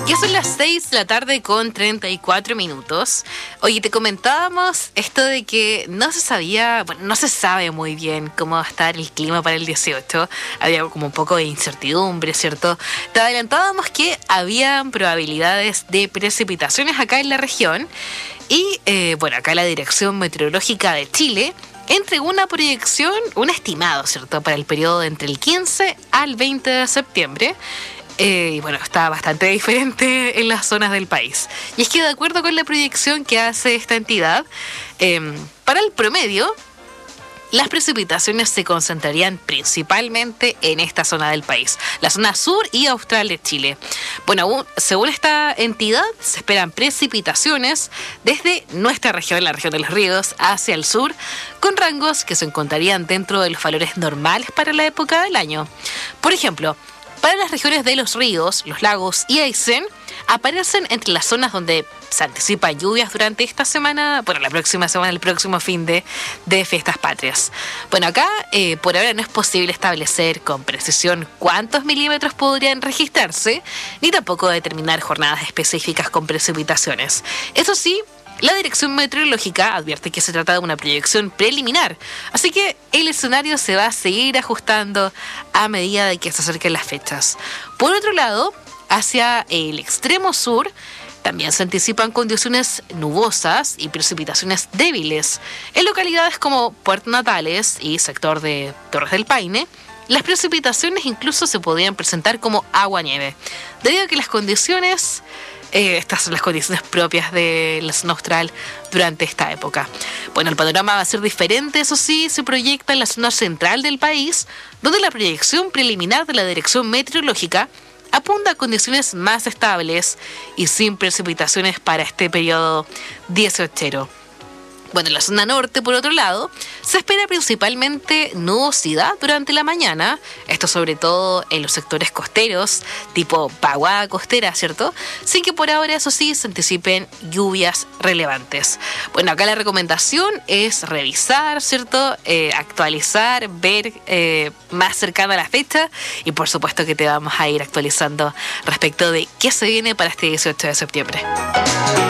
Ya son las 6 de la tarde con 34 minutos. Oye, te comentábamos esto de que no se sabía, bueno, no se sabe muy bien cómo va a estar el clima para el 18. Había como un poco de incertidumbre, ¿cierto? Te adelantábamos que habían probabilidades de precipitaciones acá en la región. Y, bueno, acá la Dirección Meteorológica de Chile entregó una proyección, un estimado, ¿cierto?, para el periodo entre el 15 al 20 de septiembre. Y bueno, está bastante diferente en las zonas del país. Y es que de acuerdo con la proyección que hace esta entidad, para el promedio, las precipitaciones se concentrarían principalmente en esta zona del país, la zona sur y austral de Chile. Bueno, según esta entidad, se esperan precipitaciones desde nuestra región, la región de los ríos, hacia el sur, con rangos que se encontrarían dentro de los valores normales para la época del año. Por ejemplo, para las regiones de los ríos, los lagos y Aysén, aparecen entre las zonas donde se anticipan lluvias durante esta semana, bueno, la próxima semana, el próximo fin de fiestas patrias. Bueno, acá por ahora no es posible establecer con precisión cuántos milímetros podrían registrarse, ni tampoco determinar jornadas específicas con precipitaciones. Eso sí, la Dirección Meteorológica advierte que se trata de una proyección preliminar, así que el escenario se va a seguir ajustando a medida de que se acerquen las fechas. Por otro lado, hacia el extremo sur, también se anticipan condiciones nubosas y precipitaciones débiles. En localidades como Puerto Natales y sector de Torres del Paine, las precipitaciones incluso se podrían presentar como agua-nieve, debido a que las condiciones... estas son las condiciones propias de la zona austral durante esta época. Bueno, el panorama va a ser diferente, eso sí, se proyecta en la zona central del país, donde la proyección preliminar de la Dirección Meteorológica apunta a condiciones más estables y sin precipitaciones para este periodo 18. Bueno, en la zona norte, por otro lado, se espera principalmente nubosidad durante la mañana, esto sobre todo en los sectores costeros, tipo vaguada costera, ¿cierto? Sin que por ahora, eso sí, se anticipen lluvias relevantes. Bueno, acá la recomendación es revisar, ¿cierto? Actualizar, ver más cercana a la fecha y por supuesto que te vamos a ir actualizando respecto de qué se viene para este 18 de septiembre.